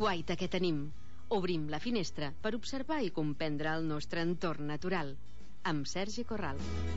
Guaita que tenim. Obrim la finestra per observar i comprendre el nostre entorn natural. Amb Sergi Corral.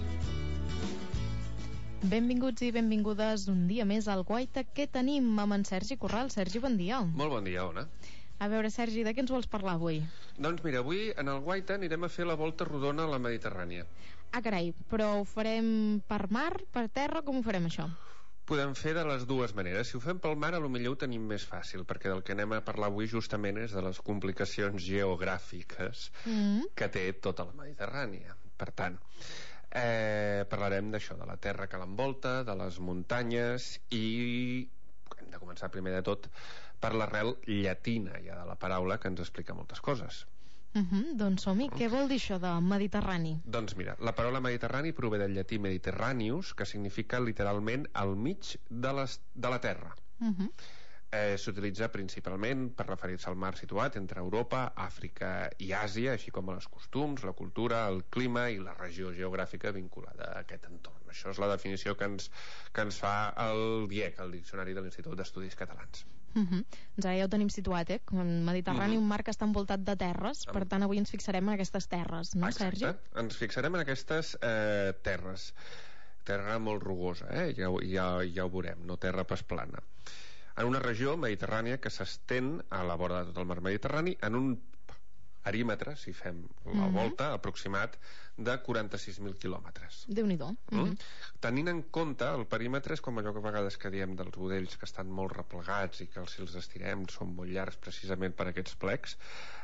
Benvinguts i benvingudes un dia més al Guaita que tenim amb en Sergi Corral. Sergi, bon dia. Molt bon dia, Ona. A veure, Sergi, de què ens vols parlar avui? Doncs mira, avui en el Guaita anirem a fer la volta rodona a la Mediterrània. Ah, carai, però ho farem per mar, per terra, com ho farem això? Podem fer de les dues maneres. Si ho fem pel mar, potser ho tenim més fàcil, perquè del que anem a parlar avui justament és de les complicacions geogràfiques que té tota la Mediterrània. Per tant, parlarem d'això, de la terra que l'envolta, de les muntanyes, i hem de començar primer de tot per l'arrel llatina ja de la paraula, que ens explica moltes coses. Doncs som-hi. Què vol dir això de Mediterrani? Doncs mira, la paraula Mediterrani prové del llatí Mediterraneus, que significa literalment al mig de la terra. S'utilitza principalment per referir-se al mar situat entre Europa, Àfrica i Àsia, així com a els costums, la cultura, el clima i la regió geogràfica vinculada a aquest entorn. Això és la definició que ens fa el DIEC, el Diccionari de l'Institut d'Estudis Catalans. Doncs ara ja ho tenim situat, com Mediterrani, un mar que està envoltat de terres. Per tant, avui ens fixarem en aquestes terres, no, Sergi? Exacte, ens fixarem en aquestes terres. Terra molt rugosa, ja ho veurem, no terra pas plana. En una regió mediterrània que s'estén a la vora de tot el mar Mediterrani en un perímetre, si fem la volta, aproximat de 46.000 quilòmetres. Déu-n'hi-do. Tenint en compte, el perímetre és com allò que a vegades que diem dels budells que estan molt replegats i que si els estirem són molt llargs precisament per aquests plecs,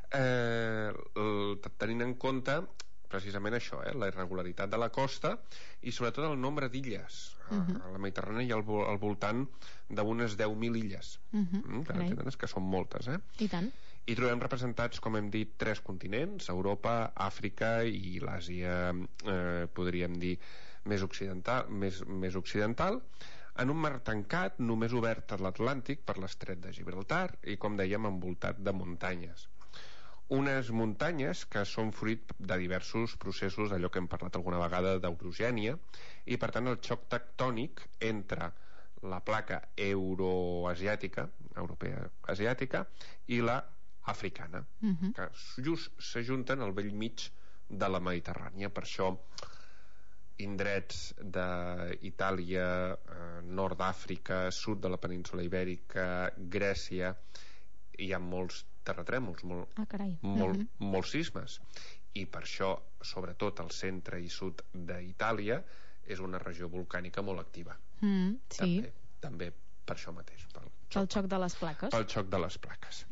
tenint en compte precisament això, la irregularitat de la costa i sobretot el nombre d'illes. A la Mediterrània hi ha al voltant d'unes 10.000 illes. És que són moltes, I tant. I trobem representats, com hem dit, 3 continents: Europa, Àfrica i l'Àsia, podríem dir, més occidental, en un mar tancat, només obert a l'Atlàntic per l'estret de Gibraltar i, com dèiem, envoltat de muntanyes. Unes muntanyes que són fruit de diversos processos, allò que hem parlat alguna vegada d'orogènia, i per tant el xoc tectònic entre la placa europea asiàtica i la africana, que just s'ajunten al bell mig de la Mediterrània. Per això indrets d'Itàlia, nord d'Àfrica, sud de la península Ibèrica, Grècia, hi ha molts terratrèmols, molts sismes, i per això sobretot el centre i sud d'Itàlia és una regió volcànica molt activa. També per això mateix, pel xoc de les plaques. Pel xoc de les plaques.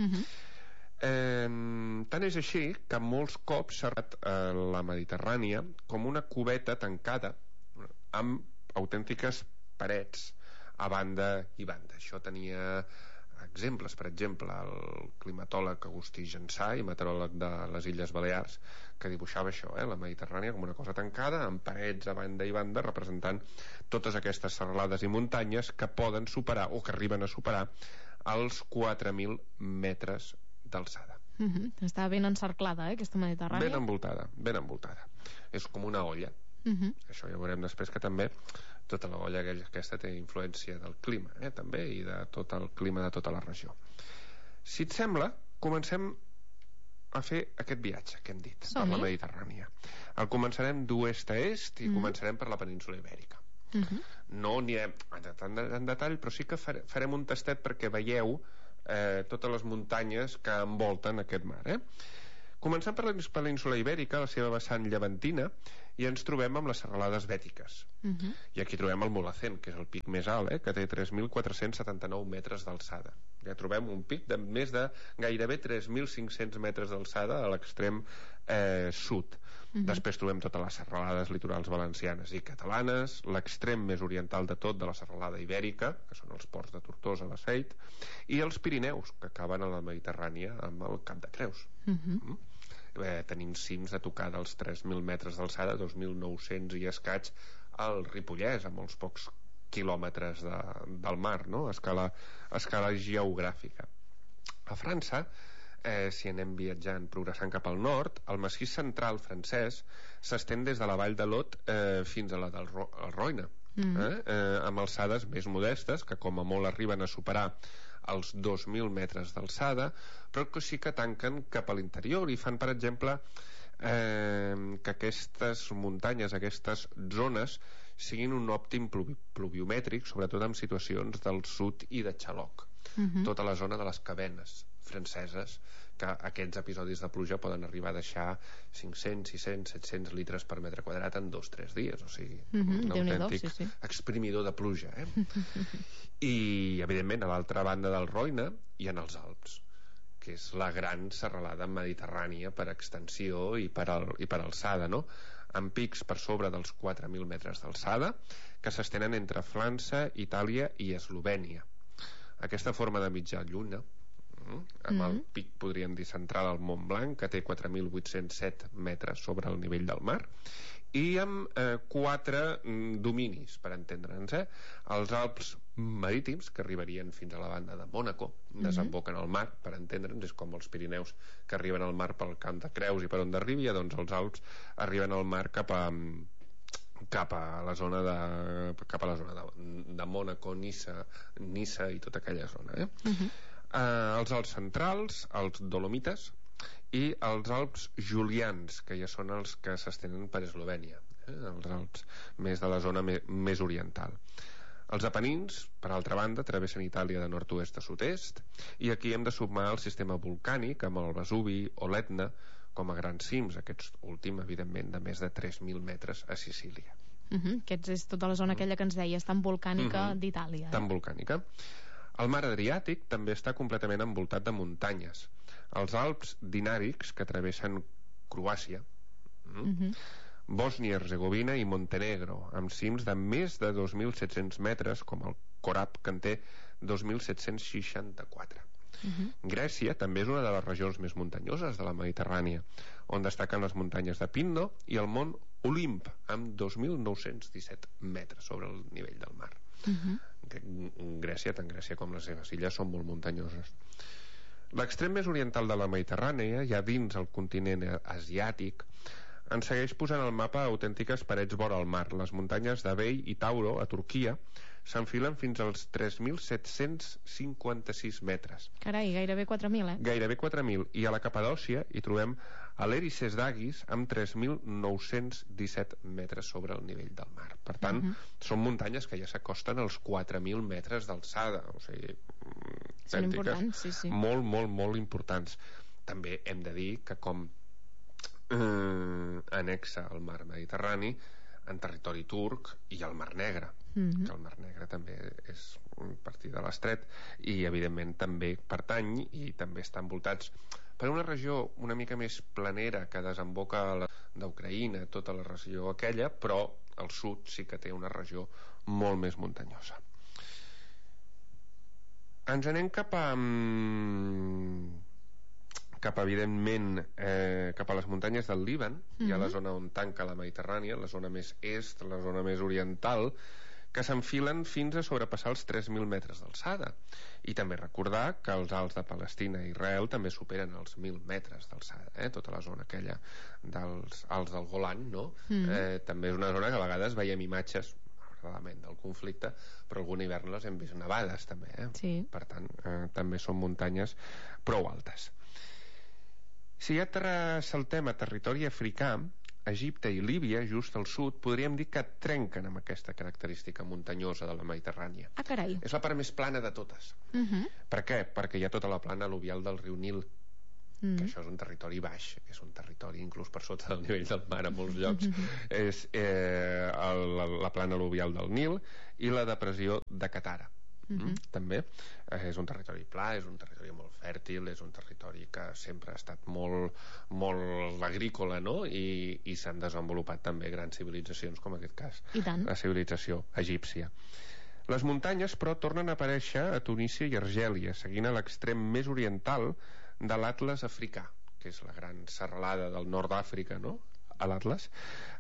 Tant és així que molts cops s'ha relat la Mediterrània com una cubeta tancada amb autèntiques parets a banda i banda. Això tenia exemples, per exemple, el climatòleg Agustí Jansà i meteoròleg de les Illes Balears, que dibuixava això, la Mediterrània com una cosa tancada amb parets a banda i banda representant totes aquestes serralades i muntanyes que poden superar o que arriben a superar els 4.000 metres d'alçada. Està ben encerclada, aquesta Mediterrània. Ben envoltada. És com una olla. Això ja ho veurem després, que també tota la olla aquesta té influència del clima, també, i de tot el clima de tota la regió. Si et sembla, comencem a fer aquest viatge que hem dit per la Mediterrània. El començarem d'oest a est i començarem per la península Ibèrica. No anirem en detall, però sí que farem un tastet perquè veieu totes les muntanyes que envolten aquest mar. Començant per la península Ibèrica, la seva vessant llevantina, i ens trobem amb les serralades bètiques. I aquí trobem el Mulhacén, que és el pic més alt, que té 3.479 metres d'alçada. Ja trobem un pic de més de gairebé 3.500 metres d'alçada a l'extrem sud. Després trobem totes les serralades litorals valencianes i catalanes, l'extrem més oriental de tot de la serralada Ibèrica, que són els ports de Tortosa, la Seit, i els Pirineus, que acaben a la Mediterrània amb el Cap de Creus. Tenim cims de tocar dels 3.000 metres d'alçada, 2.900 i escaig al Ripollès, a molts pocs quilòmetres del mar, a escala geogràfica. A França, si anem viatjant, progressant cap al nord, el massís central francès s'estén des de la vall de Lot fins a la del Roine, amb alçades més modestes que com a molt arriben a superar als 2.000 metres d'alçada, però que sí que tanquen cap a l'interior i fan, per exemple, que aquestes muntanyes, aquestes zones, siguin un òptim pluviomètric, sobretot en situacions del sud i de Xaloc. Tota la zona de les Cabenes franceses, que aquests episodis de pluja poden arribar a deixar 500, 600, 700 litres per metre quadrat en 2 o 3 dies, o sigui, un autèntic exprimidor de pluja, I evidentment a l'altra banda del Roine hi ha els Alps, que és la gran serralada mediterrània per extensió i per alçada, no? Amb pics per sobre dels 4.000 metres d'alçada que s'estenen entre França, Itàlia i Eslovènia. Aquesta forma de mitja lluna, amb el pic, podríem dir, central al Mont Blanc, que té 4.807 metres sobre el nivell del mar, i amb 4 dominis, per entendre'ns, els Alps marítims, que arribarien fins a la banda de Mònaco, desemboquen al mar, per entendre'ns, és com els Pirineus que arriben al mar pel Camp de Creus i per on d'arribi, doncs els Alps arriben al mar cap a la zona de Mònaco, Niça i tota aquella zona, els Alps centrals, els Dolomites i els Alps Julians, que ja són els que s'estenen per Eslovènia, els Alps més de la zona més oriental. Els Apenins, per altra banda, travessen Itàlia de nord-oest a sud-est, i aquí hem de sumar el sistema volcànic amb el Vesuvi o l'Etna com a grans cims, aquest últim, evidentment, de més de 3.000 metres a Sicília. Aquests és tota la zona aquella que ens deies, tan volcànica d'Itàlia. Tan volcànica. El mar Adriàtic també està completament envoltat de muntanyes. Els Alps Dinàrics, que travessen Croàcia, Bòsnia-Herzegovina i Montenegro, amb cims de més de 2.700 metres, com el Korab, que en té 2.764. Grècia també és una de les regions més muntanyoses de la Mediterrània, on destaquen les muntanyes de Pinno i el mont Olimp, amb 2.917 metres sobre el nivell del mar. Grècia, tant Grècia com les seves illes, són molt muntanyoses. L'extrem més oriental de la Mediterrània, ja dins el continent asiàtic, ens segueix posant al mapa autèntiques parets vora el mar. Les muntanyes d'Abei i Tauro, a Turquia, s'enfilen fins als 3.756 metres. Carai, gairebé 4.000, Gairebé 4.000. I a la Capadòcia hi trobem a l'Erices d'Agis amb 3.917 metres sobre el nivell del mar. Per tant, són muntanyes que ja s'acosten als 4.000 metres d'alçada. O sigui, són importants, sí. Molt, molt, molt importants. També hem de dir que com annexa al mar Mediterrani, en territori turc i al Mar Negre, que el Mar Negre també és partir de l'estret i evidentment també pertany i també estan envoltats per una regió una mica més planera que desemboca d'Ucraïna, tota la regió aquella, però al sud sí que té una regió molt més muntanyosa. Ens anem cap evidentment cap a les muntanyes del Líban, hi ha la zona on tanca la Mediterrània, la zona més est, la zona més oriental, que s'enfilen fins a sobrepassar els 3.000 metres d'alçada. I també recordar que els Alts de Palestina i Israel també superen els 1.000 metres d'alçada, tota la zona aquella dels Alts del Golan, no? També és una zona que a vegades veiem imatges del conflicte, però algun hivern les hem vist nevades també, per tant també són muntanyes prou altes. Si ja saltem a territori africà, Egipte i Líbia, just al sud, podríem dir que trenquen amb aquesta característica muntanyosa de la Mediterrània. Ah, carai. És la part més plana de totes. Per què? Perquè hi ha tota la plana al·luvial del riu Nil, que això és un territori baix, és un territori inclús per sota del nivell del mar a molts llocs. És la plana al·luvial del Nil i la depressió de Katara. També és un territori pla, és un territori molt fèrtil, és un territori que sempre ha estat molt agrícola, no? I s'han desenvolupat també grans civilitzacions, com en aquest cas la civilització egípcia. Les muntanyes, però, tornen a aparèixer a Tunísia i Argèlia, seguint a l'extrem més oriental de l'Atles africà, que és la gran serralada del nord d'Àfrica, no? A l'Atles.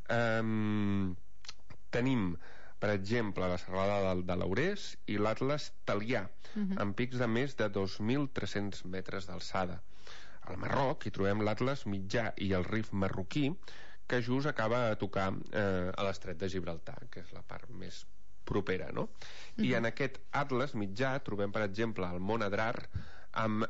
Tenim, per exemple, la serralada de l'Aurès i l'Atles Talià, amb pics de més de 2.300 metres d'alçada. Al Marroc hi trobem l'Atles mitjà i el Rif marroquí, que just acaba a tocar a l'estret de Gibraltar, que és la part més propera, no? I en aquest atles mitjà trobem, per exemple, el Mont Adrar amb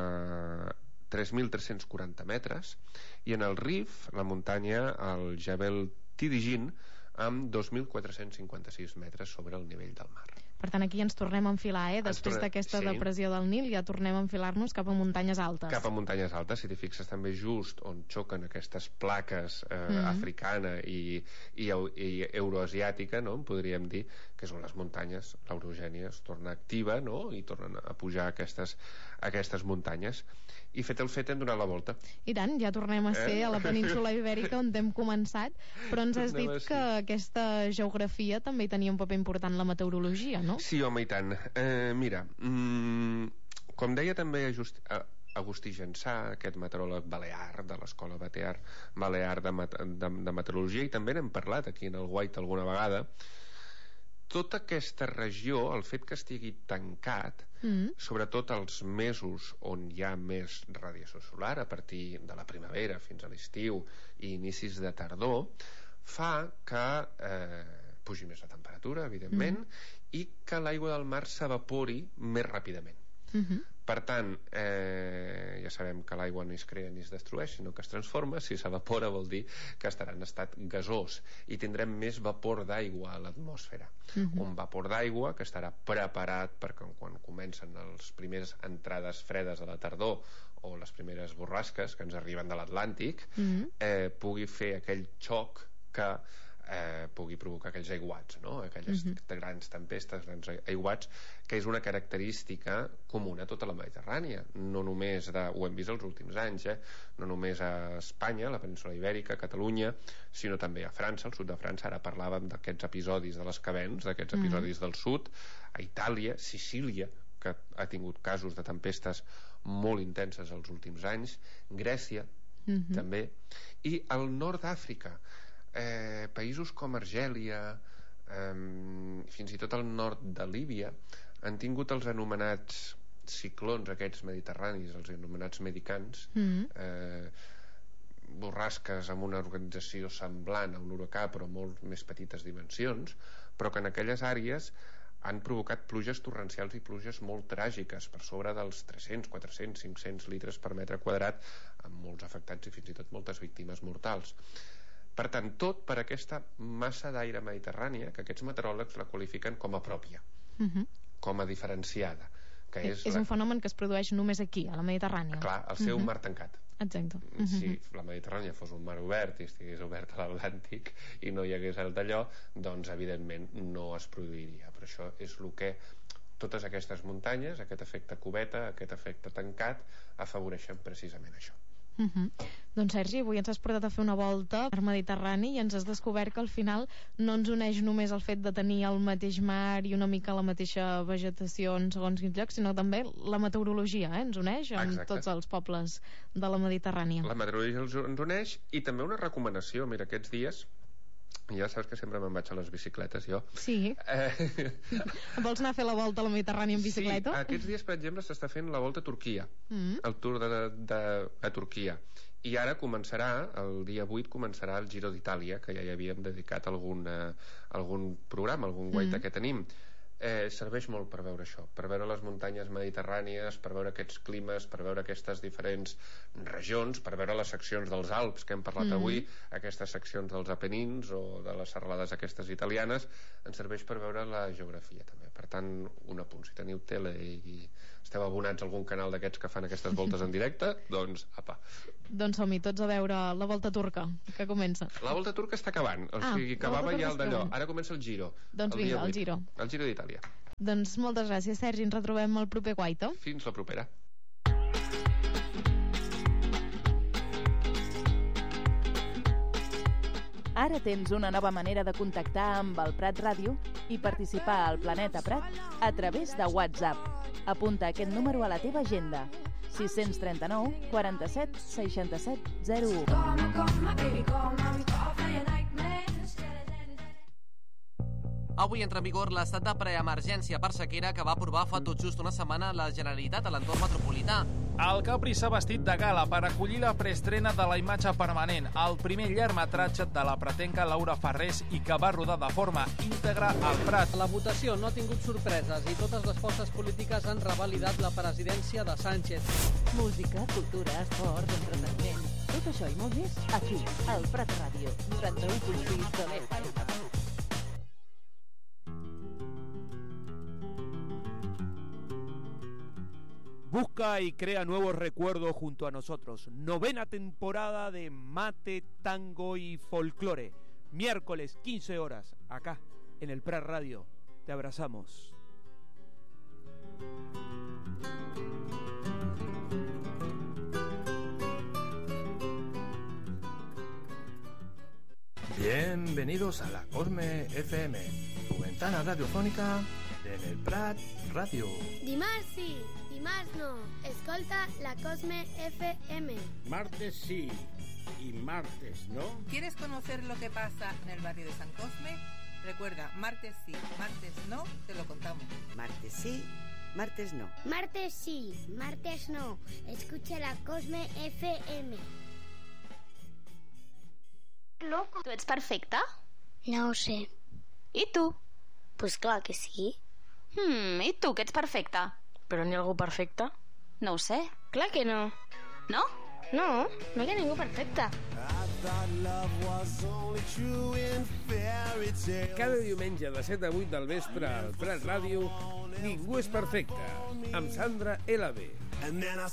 3.340 metres, i en el Rif, la muntanya, el Jebel Tidigin, amb 2.456 metres sobre el nivell del mar. Per tant, aquí ens tornem a enfilar, després d'aquesta depressió del Nil, ja tornem a enfilar-nos cap a muntanyes altes. Cap a muntanyes altes, si t'hi fixes també just on xoquen aquestes plaques africana i euroasiàtica, no? Podríem dir que són les muntanyes, l'Eurogènia es torna activa, no? I tornen a pujar aquestes muntanyes. I fet el fet hem donat la volta. I tant, ja tornem a ser a la península Ibèrica on hem començat, però ens has dit que aquesta geografia també hi tenia un paper important la meteorologia, no? Sí, home, i tant. Mira, com deia també Agustí Jansà, aquest meteoròleg balear de l'escola balear de meteorologia, i també n'hem parlat aquí en el White alguna vegada, tota aquesta regió, el fet que estigui tancat, sobretot els mesos on hi ha més radiació solar, a partir de la primavera fins a l'estiu i inicis de tardor, fa que pugi més la temperatura, evidentment, i que l'aigua del mar s'evapori més ràpidament. Per tant, ja sabem que l'aigua no es crea ni es destrueix, sinó que es transforma. Si s'evapora vol dir que estarà en estat gasós i tindrem més vapor d'aigua a l'atmosfera. Un vapor d'aigua que estarà preparat perquè quan comencen les primeres entrades fredes a la tardor o les primeres borrasques que ens arriben de l'Atlàntic, pugui fer aquell xoc que pugui provocar aquells aiguats, no? Aquelles grans tempestes, grans aiguats, que és una característica comuna a tota la Mediterrània, no només ho hem vist els últims anys, no només a Espanya, a la península Ibèrica, a Catalunya, sinó també a França, al sud de França. Ara parlàvem d'aquests episodis de les Cavens, d'aquests episodis del sud, a Itàlia, Sicília, que ha tingut casos de tempestes molt intenses els últims anys, Grècia també, i al nord d'Àfrica, països com Argèlia, fins i tot al nord de Líbia, han tingut els anomenats ciclons aquests mediterranis, els anomenats medicans, borrasques amb una organització semblant a un huracà però molt més petites dimensions, però que en aquelles àrees han provocat pluges torrencials i pluges molt tràgiques, per sobre dels 300, 400, 500 litres per metre quadrat, amb molts afectats i fins i tot moltes víctimes mortals. Per tant, tot per aquesta massa d'aire mediterrània, que aquests meteoròlegs la qualifiquen com a pròpia, com a diferenciada. Que és un fenomen que es produeix només aquí, a la Mediterrània. Clar, al ser un mar tancat. Exacte. Si la Mediterrània fos un mar obert i estigués obert a l'Atlàntic i no hi hagués el d'allò, doncs evidentment no es produiria. Però això és el que totes aquestes muntanyes, aquest efecte cubeta, aquest efecte tancat, afavoreixen precisament això. Doncs Sergi, avui ens has portat a fer una volta al Mediterrani i ens has descobert que al final no ens uneix només el fet de tenir el mateix mar i una mica la mateixa vegetació en segons quins llocs, sinó també la meteorologia, ens uneix amb tots els pobles de la Mediterrània. La meteorologia ens uneix, i també una recomanació. Mira, aquests dies, ja saps que sempre me'n vaig a les bicicletes, jo. Sí. Vols anar a fer la volta a la Mediterrània en bicicleta? Sí, aquests dies, per exemple, s'està fent la volta a Turquia, el Tour de Turquia. I ara començarà, el dia 8, començarà el Giro d'Itàlia, que ja hi havíem dedicat algun programa, algun guaita que tenim. Serveix molt per veure això, per veure les muntanyes mediterrànies, per veure aquests climes, per veure aquestes diferents regions, per veure les seccions dels Alps que hem parlat avui, aquestes seccions dels Apenins o de les serralades aquestes italianes. Ens serveix per veure la geografia també. Per tant, un apunt, si teniu tele i esteu abonats a algun canal d'aquests que fan aquestes voltes en directe, doncs apa. Doncs som-hi tots a veure la volta turca, que comença. La volta turca està acabant, o sigui, acabava ja el d'allò. Ara comença el Giro. Doncs vinga, el Giro. El Giro d'Itàlia. Doncs moltes gràcies, Sergi. Ens retrobem el proper Guaita. Fins la propera. Ara tens una nova manera de contactar amb el Prat Ràdio i participar al Planeta Prat a través de WhatsApp. Apunta aquest número a la teva agenda: 639 47 67 01. Avui entra en vigor l'estat de preemergència per sequera que va aprovar fa tot just una setmana la Generalitat a l'entorn metropolità. El Capri s'ha vestit de gala per acollir la preestrena de La imatge permanent, el primer llargmetratge de la pretenca Laura Farrés i que va rodar de forma íntegra al Prat. La votació no ha tingut sorpreses i totes les forces polítiques han revalidat la presidència de Sánchez. Música, cultura, esports, entreteniment... Tot això i molt més aquí, al Prat Ràdio, 91.6 de l'FM. Busca y crea nuevos recuerdos junto a nosotros. 9ª temporada de Mate, Tango y Folclore. Miércoles, 15 horas, acá, en el Prat Radio. Te abrazamos. Bienvenidos a la Cosme FM, tu ventana radiofónica en el Prat Radio. Dimarts sí, dimarts no. Escolta la Cosme FM. Martes sí y martes no. ¿Quieres conocer lo que pasa en el barrio de San Cosme? Recuerda, martes sí, martes no, te lo contamos. Martes sí, martes no. Martes sí, martes no. Escucha la Cosme FM. Loco. ¿Tú ets perfecta? No ho sé. I tu? Pues clar que sí. I tu, que ets perfecta? Però n'hi ha algú perfecte? No ho sé. Clar que no. No? No, no hi ha ningú perfecte. Cada diumenge de 7 a 8 del vespre al Prat Ràdio, Ningú és perfecte, amb Sandra LB.